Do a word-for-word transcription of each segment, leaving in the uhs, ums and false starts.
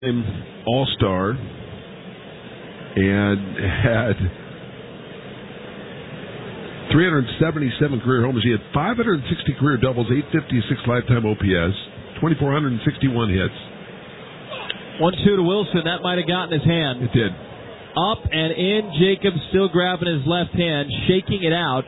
All-Star and had three hundred seventy-seven career homers. He had five hundred sixty career doubles, eight fifty-six lifetime O P S, two thousand four hundred sixty-one hits. one two to Wilson. That might have gotten his hand. It did. Up and in. Jacobs still grabbing his left hand, shaking it out.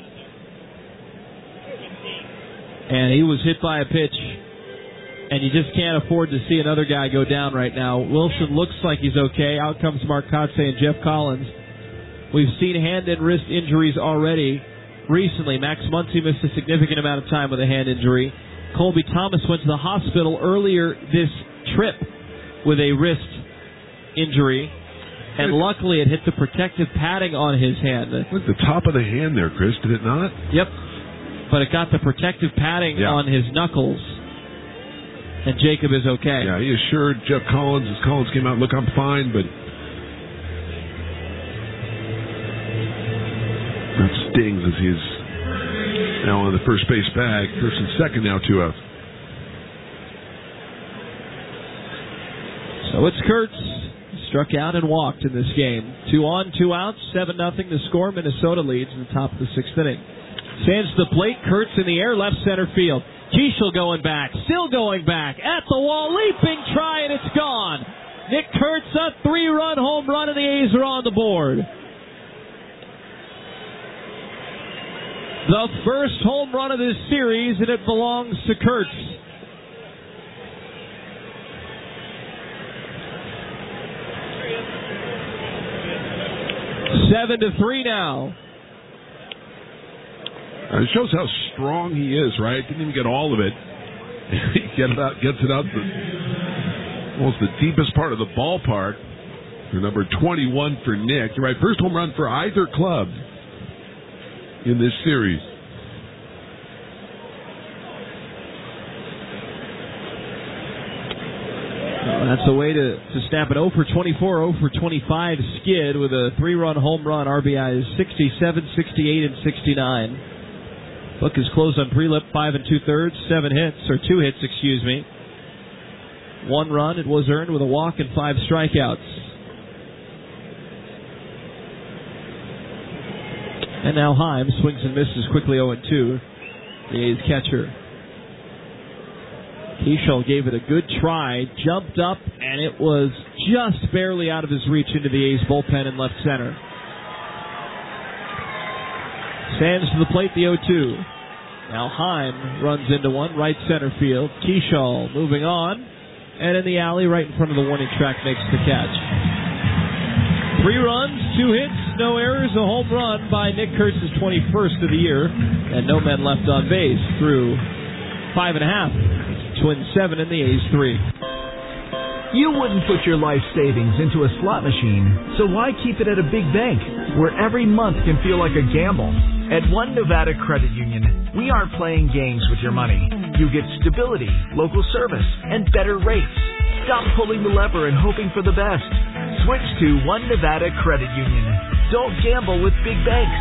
And he was hit by a pitch. And you just can't afford to see another guy go down right now. Wilson looks like he's okay. Out comes Mark Kotze and Jeff Collins. We've seen hand and wrist injuries already recently. Max Muncy missed a significant amount of time with a hand injury. Colby Thomas went to the hospital earlier this trip with a wrist injury. And luckily it hit the protective padding on his hand. Look, the top of the hand there, Chris, did it not? Yep. But it got the protective padding yeah. on his knuckles. And Jacob is okay. Yeah, he assured Jeff Collins as Collins came out, look, I'm fine, but that stings as he's now on the first base bag. First and second now, two outs. So it's Kurtz. Struck out and walked in this game. Two on, two outs, seven nothing the score. Minnesota leads in the top of the sixth inning. Stands to the plate, Kurtz in the air, left center field. Keishel going back, still going back, at the wall, leaping, try, and it's gone. Nick Kurtz, a three-run home run, and the A's are on the board. The first home run of this series, and it belongs to Kurtz. Seven to three now. It shows how strong he is, right? Didn't even get all of it. He get it out, gets it out the almost the deepest part of the ballpark for number twenty-one for Nick. You're right, first home run for either club in this series. Well, that's a way to, to snap it. oh for twenty-four, oh for twenty-five skid with a three-run home run. R B I is sixty-seven, sixty-eight, and sixty-nine. Book is closed on pre-lip, five and two-thirds, seven hits, or two hits, excuse me. One run, it was earned with a walk and five strikeouts. And now Heim swings and misses quickly oh and two, the A's catcher. Keishel gave it a good try, jumped up, and it was just barely out of his reach into the A's bullpen in left center. Stands to the plate, the oh two. Now Heim runs into one, right center field. Keishel moving on, and in the alley right in front of the warning track makes the catch. Three runs, two hits, no errors, a home run by Nick Kurtz's twenty-first of the year, and no men left on base through five and a half. Twins seven and the A's three. You wouldn't put your life savings into a slot machine, so why keep it at a big bank where every month can feel like a gamble? At One Nevada Credit Union, we aren't playing games with your money. You get stability, local service, and better rates. Stop pulling the lever and hoping for the best. Switch to One Nevada Credit Union. Don't gamble with big banks.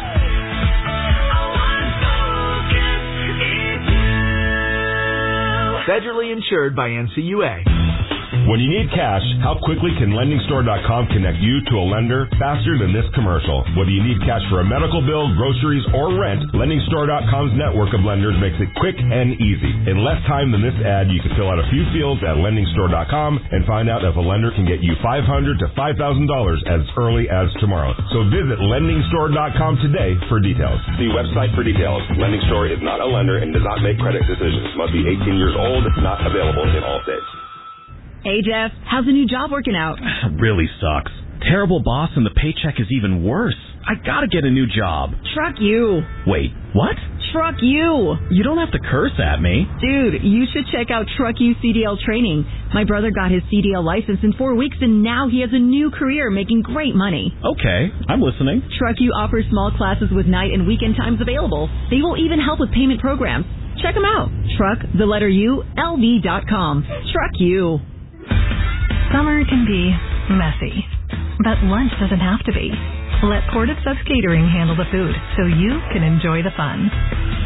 Federally insured by N C U A. When you need cash, how quickly can Lending Store dot com connect you to a lender faster than this commercial? Whether you need cash for a medical bill, groceries, or rent, Lending Store dot com's network of lenders makes it quick and easy. In less time than this ad, you can fill out a few fields at Lending Store dot com and find out if a lender can get you five hundred dollars to five thousand dollars as early as tomorrow. So visit Lending Store dot com today for details. See website for details. Lending Store is not a lender and does not make credit decisions. Must be eighteen years old, not available in all states. Hey, Jeff, how's the new job working out? Really sucks. Terrible boss and the paycheck is even worse. I gotta get a new job. Truck you. Wait, what? Truck you. You don't have to curse at me. Dude, you should check out Truck You C D L training. My brother got his C D L license in four weeks and now he has a new career making great money. Okay, I'm listening. Truck You offers small classes with night and weekend times available. They will even help with payment programs. Check them out. Truck, the letter U, L V dot com. Truck You. Summer can be messy, but lunch doesn't have to be. Let Portive Subs Catering handle the food so you can enjoy the fun.